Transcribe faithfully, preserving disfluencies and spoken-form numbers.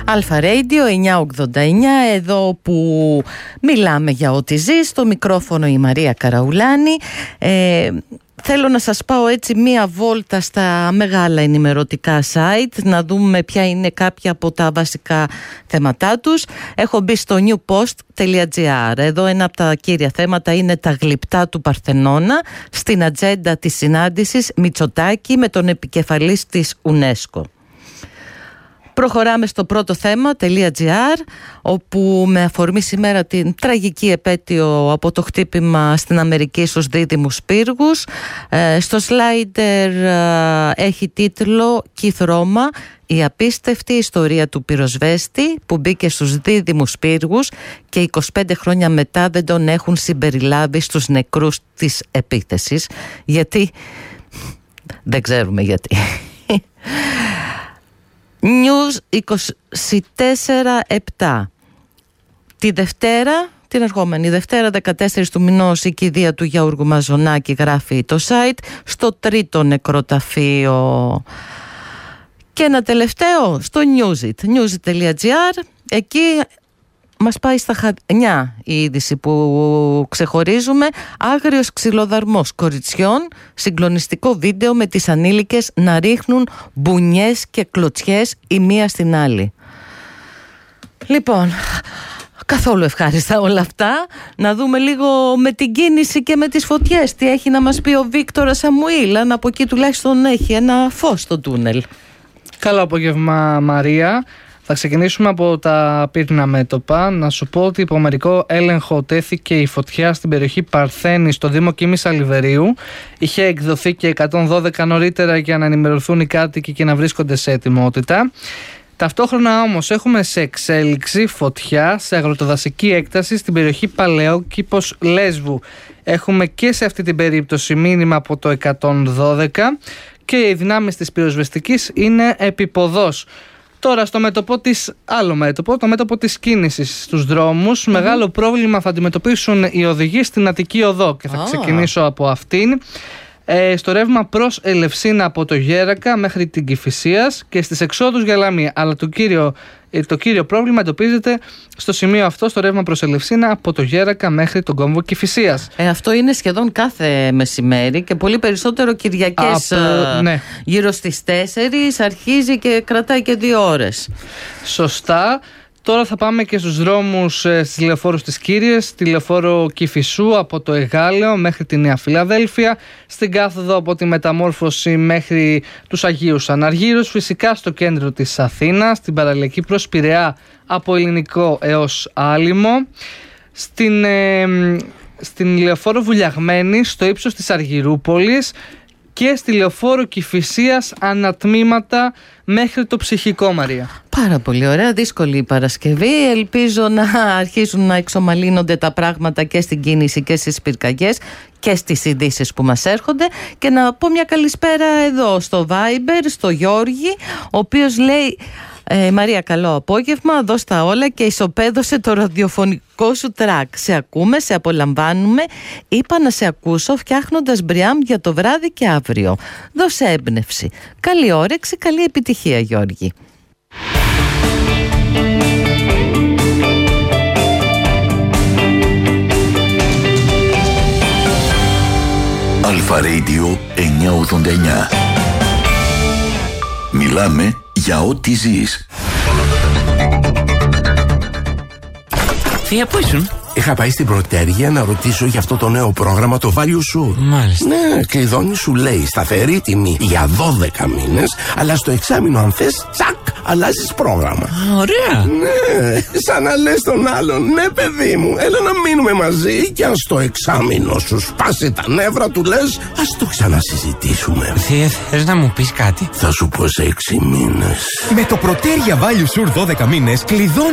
Αλφα Radio εννιακόσια ογδόντα εννιά, εδώ που μιλάμε για ό,τι ζει. Στο μικρόφωνο η Μαρία Καραουλάνη. Ε, θέλω να σας πάω έτσι μία βόλτα στα μεγάλα ενημερωτικά site, να δούμε ποια είναι κάποια από τα βασικά θέματά τους. Έχω μπει στο newpost τελεία gr. Εδώ ένα από τα κύρια θέματα είναι τα γλυπτά του Παρθενώνα στην ατζέντα της συνάντησης Μητσοτάκη με τον επικεφαλής της UNESCO. Προχωράμε στο πρώτο θέμα .gr, όπου με αφορμή σήμερα την τραγική επέτειο από το χτύπημα στην Αμερική στους δίδυμους πύργους, ε, στο σλάιντερ ε, έχει τίτλο «Keith Roma, η απίστευτη ιστορία του πυροσβέστη που μπήκε στους δίδυμους πύργους και είκοσι πέντε χρόνια μετά δεν τον έχουν συμπεριλάβει στους νεκρούς της επίθεσης». Γιατί? Δεν ξέρουμε γιατί. News είκοσι τέσσερα επτά. Τη Δευτέρα, την ερχόμενη Δευτέρα δεκατέσσερις του μηνός, η κηδεία του Γιώργου Μαζονάκη, γράφει το site, στο τρίτο νεκροταφείο. Και ένα τελευταίο στο Newsit, newsit τελεία gr. Εκεί μας πάει στα χανιά η είδηση που ξεχωρίζουμε. Άγριος ξυλοδαρμός κοριτσιών, συγκλονιστικό βίντεο με τις ανήλικες να ρίχνουν μπουνιές και κλωτσιές η μία στην άλλη. Λοιπόν, καθόλου ευχάριστα όλα αυτά. Να δούμε λίγο με την κίνηση και με τις φωτιές τι έχει να μας πει ο Βίκτορας Σαμουήλ, αν από εκεί τουλάχιστον έχει ένα φως στο τούνελ. Καλό απόγευμα, Μαρία. Θα ξεκινήσουμε από τα πύρνα μέτωπα. Να σου πω ότι υπό μερικό έλεγχο τέθηκε η φωτιά στην περιοχή Παρθένη στο Δήμο Κίμης Αλιβερίου. Είχε εκδοθεί και εκατόν δώδεκα νωρίτερα για να ενημερωθούν οι κάτοικοι και να βρίσκονται σε ετοιμότητα. Ταυτόχρονα όμως έχουμε σε εξέλιξη φωτιά σε αγροτοδασική έκταση στην περιοχή Παλαιόκηπος Λέσβου. Έχουμε και σε αυτή την περίπτωση μήνυμα από το εκατόν δώδεκα και οι δυνάμεις της πυροσβεστικής είναι επιποδός. Τώρα στο μέτωπο της, άλλο μέτωπο, το μέτωπο της κίνησης στους δρόμους. Mm-hmm. Μεγάλο πρόβλημα θα αντιμετωπίσουν οι οδηγοί στην Αττική Οδό και θα oh. ξεκινήσω από αυτήν. Ε, στο ρεύμα προς Ελευσίνα από το Γέρακα μέχρι την Κηφισίας και στις εξόδους για Λαμία. Αλλά το κύριο, το κύριο πρόβλημα εντοπίζεται στο σημείο αυτό, στο ρεύμα προς Ελευσίνα από το Γέρακα μέχρι τον κόμβο Κηφισίας. Ε, αυτό είναι σχεδόν κάθε μεσημέρι και πολύ περισσότερο Κυριακές. Από, ναι. Γύρω στις τέσσερις αρχίζει και κρατάει και δύο ώρες. Σωστά. Τώρα θα πάμε και στους δρόμους, στις λεωφόρους της Κύριας, στη λεωφόρο Κηφισού από το Εγάλεο μέχρι τη Νέα Φιλαδέλφια, στην κάθοδο από τη Μεταμόρφωση μέχρι τους Αγίους Αναργύρους, φυσικά στο κέντρο της Αθήνας, στην παραλιακή προς Πειραιά από Ελληνικό έως Άλυμο, στην, ε, στην λεωφόρο Βουλιαγμένη στο ύψος της Αργυρούπολης και στη λεωφόρο Κηφισίας ανατμήματα μέχρι το Ψυχικό, Μαρία. Πάρα πολύ ωραία, δύσκολη η Παρασκευή. Ελπίζω να αρχίσουν να εξομαλύνονται τα πράγματα και στην κίνηση και στις πυρκαγιές και στις ειδήσεις που μας έρχονται. Και να πω μια καλησπέρα εδώ στο Viber, στο Γιώργη, ο οποίος λέει... Ε, Μαρία, καλό απόγευμα, δώσ' τα όλα και ισοπαίδωσε το ραδιοφωνικό σου τρακ. Σε ακούμε, σε απολαμβάνουμε. Είπα να σε ακούσω φτιάχνοντας μπριάμ για το βράδυ και αύριο. Δώσε έμπνευση. Καλή όρεξη, καλή επιτυχία, Γιώργη. Αλφα Radio εννιακόσια ογδόντα εννιά. Μιλάμε για ό,τι ζεις. Θεία, πού ήσουν? Είχα πάει στην Πρωτέργεια να ρωτήσω για αυτό το νέο πρόγραμμα, το Value Sure. Μάλιστα. Ναι, και η Δόνη σου λέει σταθερή τιμή για δώδεκα μήνες, αλλά στο εξάμηνο αν θες, τσακ, αλλάζεις πρόγραμμα. Α, ωραία. Ναι, σαν να λες τον άλλον, ναι παιδί μου, έλα να μείνουμε μαζί και αν στο εξάμηνο σου σπάσει τα νεύρα του λες, ας το ξανασυζητήσουμε. Θεία, θες να μου πεις κάτι? Θα σου πω σε έξι μήνες. Με το Πρωτέργεια Value Sure δώδεκα μήνες κλειδώνει